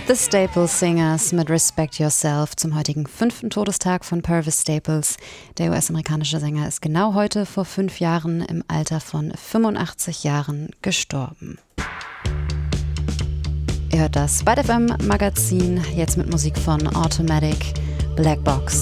The Staple Singers mit Respect Yourself zum heutigen 5. Todestag von Purvis Staples. Der US-amerikanische Sänger ist genau heute vor 5 Jahren im Alter von 85 Jahren gestorben. Ihr hört das Byte FM Magazin, jetzt mit Musik von Automatic, Black Box.